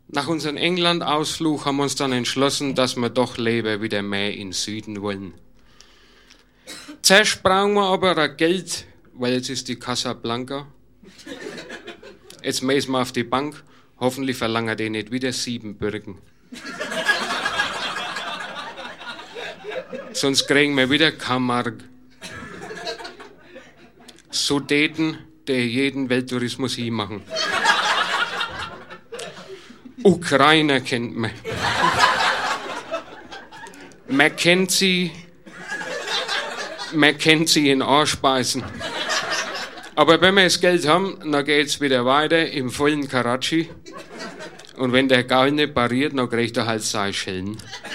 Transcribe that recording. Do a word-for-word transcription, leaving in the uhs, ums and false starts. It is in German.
Nach unserem England-Ausflug haben wir uns dann entschlossen, dass wir doch lieber wieder mehr in den Süden wollen. Zuerst brauchen wir aber ein Geld, weil jetzt ist die Casablanca. Jetzt müssen wir auf die Bank. Hoffentlich verlangen die nicht wieder sieben Bürgen. Sonst kriegen wir wieder keine Mark. So täten, der jeden Welttourismus hinmachen. Ukrainer kennt man. Man kennt sie, man kennt sie in Anspeisen. Aber wenn wir das Geld haben, dann geht's wieder weiter im vollen Karachi. Und wenn der Gaul nicht pariert, dann kriegt er halt Seychellen.